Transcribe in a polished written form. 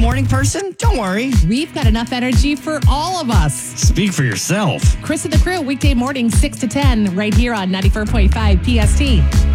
morning person? Don't worry. We've got enough energy for all of us. Speak for yourself. Chris and the Crew, weekday morning, 6 to 10, right here on 94.5 PST.